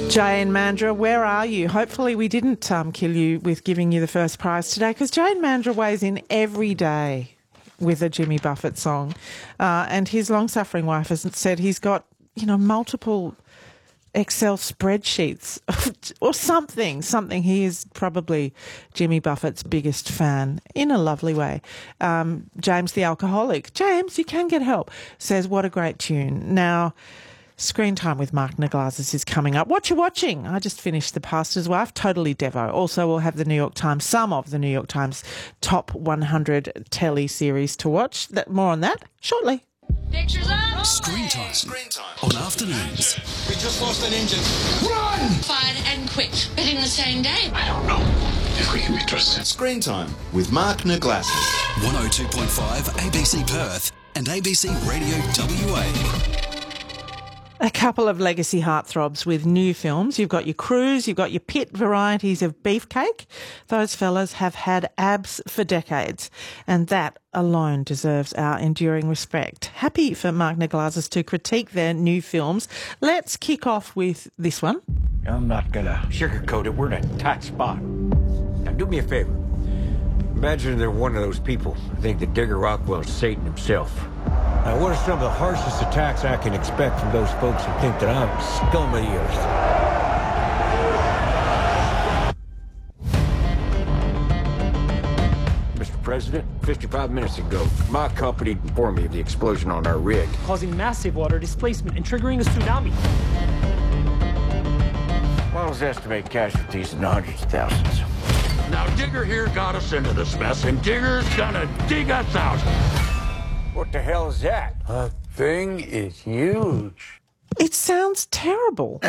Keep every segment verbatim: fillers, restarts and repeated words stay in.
Jane Mandra, where are you? Hopefully we didn't um, kill you with giving you the first prize today, because Jane Mandra weighs in every day with a Jimmy Buffett song. Uh, and his long-suffering wife has said he's got, you know, multiple Excel spreadsheets or something, something. He is probably Jimmy Buffett's biggest fan in a lovely way. Um, James the alcoholic. James, you can get help, says, what a great tune. Now, Screen Time with Mark Naglazis is coming up. What you watching? I just finished The Pastor's Wife, totally devo. Also, we'll have the New York Times, some of the New York Times top one hundred telly series to watch. That, more on that shortly. Pictures up. Screen Time. Screen Time on afternoons. We just lost an engine. Run! Fired and quick, but in the same day. I don't know if we can be trusted. Screen Time with Mark Naglazis. one oh two point five A B C Perth and A B C Radio W A. A couple of legacy heartthrobs with new films. You've got your Cruise, you've got your Pitt varieties of beefcake. Those fellas have had abs for decades, and that alone deserves our enduring respect. Happy for Mark Naglazis to critique their new films. Let's kick off with this one. I'm not going to sugarcoat it. We're in a tight spot. Now, do me a favor. Imagine they're one of those people who think that Digger Rockwell's Satan himself. Now, what are some of the harshest attacks I can expect from those folks who think that I'm scum of the earth? Mister President, fifty-five minutes ago, my company informed me of the explosion on our rig, causing massive water displacement and triggering a tsunami. Models estimate casualties in the hundreds of thousands. Now, Digger here got us into this mess, and Digger's gonna dig us out. What the hell is that? That thing is huge. It sounds terrible.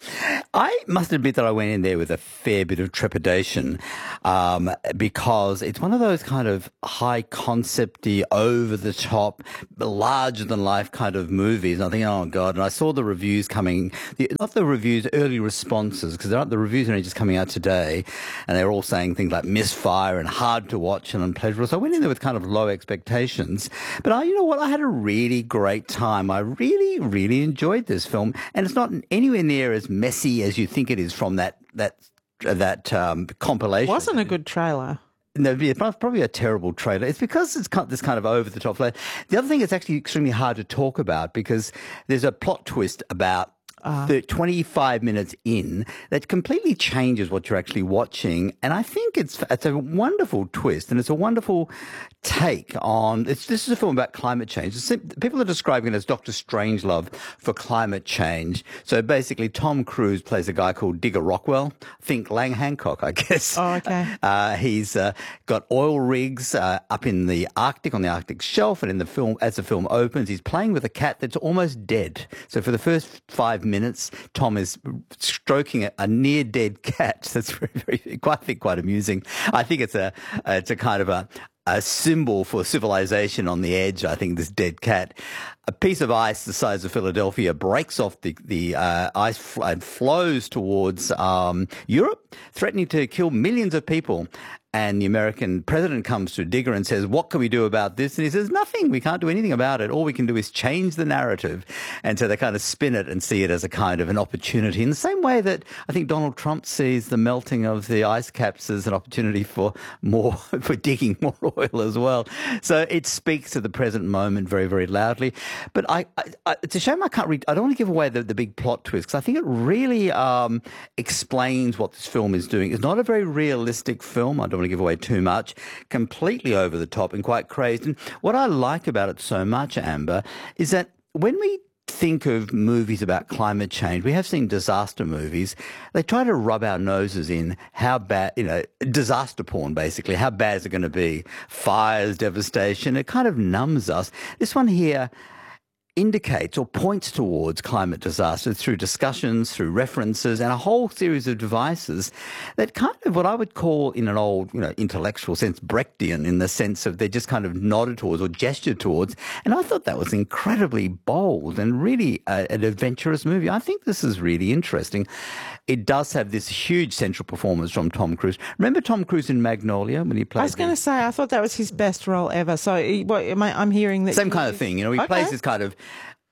I must admit that I went in there with a fair bit of trepidation um, because it's one of those kind of high concepty, over the top, larger than life kind of movies. And I think, oh God! And I saw the reviews coming, the, not the reviews, early responses, because the reviews are only just coming out today, and they're all saying things like misfire and hard to watch and unpleasurable. So I went in there with kind of low expectations. But I, you know what? I had a really great time. I really, really enjoyed this film, and it's not anywhere near as messy as you think it is from that that that um, compilation. Wasn't a good trailer. No, it's probably a terrible trailer. It's because it's this kind of over the top. The other thing, it's actually extremely hard to talk about because there's a plot twist about Uh, the twenty-five minutes in that completely changes what you're actually watching, and I think it's it's a wonderful twist, and it's a wonderful take on. It's, this is a film about climate change. It's, people are describing it as Doctor Strangelove for climate change. So basically, Tom Cruise plays a guy called Digger Rockwell. Think Lang Hancock, I guess. Oh, okay. Uh, he's uh, got oil rigs uh, up in the Arctic, on the Arctic shelf, and in the film, as the film opens, he's playing with a cat that's almost dead. So for the first five minutes, Tom is stroking a, a near dead cat. That's very, very, quite, I think, quite amusing. I think it's a, uh, it's a kind of a, a symbol for civilization on the edge. I think this dead cat. A piece of ice the size of Philadelphia breaks off the, the uh, ice fl- and flows towards um, Europe, threatening to kill millions of people. And the American president comes to Digger and says, what can we do about this? And he says, nothing. We can't do anything about it. All we can do is change the narrative. And so they kind of spin it and see it as a kind of an opportunity in the same way that I think Donald Trump sees the melting of the ice caps as an opportunity for more, for digging more oil as well. So it speaks to the present moment very, very loudly. But I, I, I it's a shame I can't read, I don't want to give away the, the big plot twist because I think it really um, explains what this film is doing. It's not a very realistic film. I don't want to give away too much, completely over the top and quite crazed. And what I like about it so much, Amber, is that when we think of movies about climate change, we have seen disaster movies. They try to rub our noses in how bad, you know, disaster porn, basically. How bad is it going to be? Fires, devastation. It kind of numbs us. This one here indicates or points towards climate disaster through discussions, through references, and a whole series of devices that kind of what I would call, in an old, you know, intellectual sense, Brechtian, in the sense of they're just kind of nodded towards or gestured towards. And I thought that was incredibly bold and really a, an adventurous movie. I think this is really interesting. It does have this huge central performance from Tom Cruise. Remember Tom Cruise in Magnolia when he played? I was going to say, I thought that was his best role ever. So what, am I, I'm hearing that... Same kind of thing. You know, he okay. plays this kind of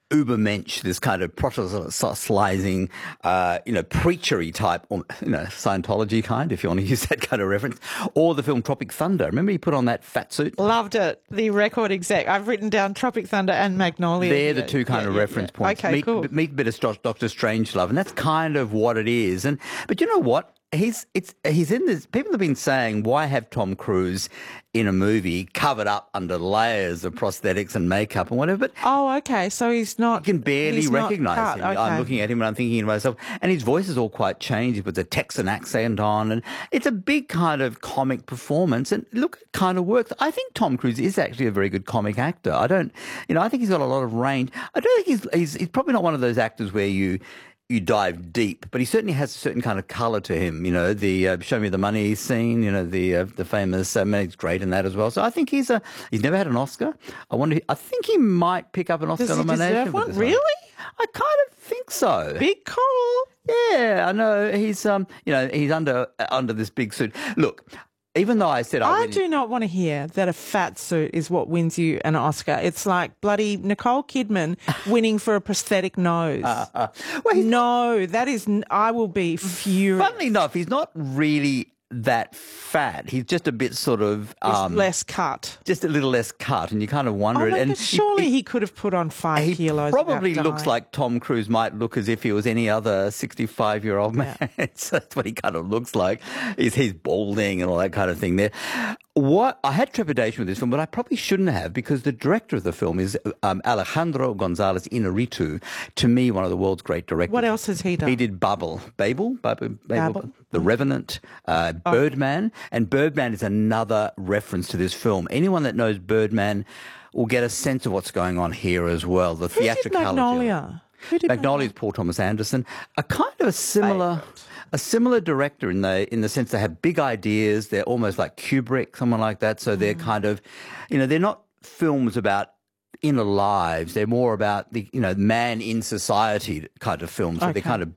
ubermensch, this kind of proselytizing, uh, you know, preachery type, or, you know, Scientology kind, if you want to use that kind of reference, or the film Tropic Thunder. Remember he put on that fat suit? Loved it. The record exec. I've written down Tropic Thunder and Magnolia. They're the Yeah, two kind yeah, of yeah, reference yeah. points. Okay, meet, cool. meet a bit of Doctor Strangelove, and that's kind of what it is. And but you know what? He's it's he's in this. People have been saying, why have Tom Cruise in a movie covered up under layers of prosthetics and makeup and whatever? But Oh, okay. So he's not. you can barely he's not recognise cut. him. Okay. I'm looking at him and I'm thinking to myself, and his voice is all quite changed. He puts a Texan accent on, and it's a big kind of comic performance. And look, it kind of works. I think Tom Cruise is actually a very good comic actor. I don't, you know, I think he's got a lot of range. I don't think he's he's, he's probably not one of those actors where you. you dive deep, but he certainly has a certain kind of colour to him. You know, the uh, "Show Me the Money" scene. You know, the uh, the famous. Uh, he's great in that as well. So I think he's a. He's never had an Oscar. I wonder. I think he might pick up an Oscar Does he nomination. deserve for one? this one. Really? I kind of think so. Big call. Yeah, I know. He's um, you know, he's under uh, under this big suit. Look. Even though I said I, I wouldn't- do not want to hear that a fat suit is what wins you an Oscar. It's like bloody Nicole Kidman winning for a prosthetic nose. Uh, uh, well, he's no, that is. n- I will be furious. funnily enough, he's not really that fat. He's just a bit sort of It's um, less cut. just a little less cut, and you kind of wonder Oh, it. my And God, surely he, could have put on five he kilos. probably without looks dying. like Tom Cruise might look as if he was any other sixty-five-year-old man. So that's what he kind of looks like. He's, he's balding and all that kind of thing there. What I had trepidation with this film, but I probably shouldn't have, because the director of the film is um, Alejandro Gonzalez Inarritu. To me, one of the world's great directors. What else has he done? He did Babel, Babel, Babel, Babel, Babel. The Revenant, uh, Birdman, and Birdman is another reference to this film. Anyone that knows Birdman will get a sense of what's going on here as well. The Who did theatricality. Magnolia? Who did Magnolia is Paul Thomas Anderson, a kind of a similar, a similar director in the in the sense they have big ideas. They're almost like Kubrick, someone like that. So they're kind of, you know, they're not films about inner lives. They're more about the, you know, man in society kind of films. So Okay. they're kind of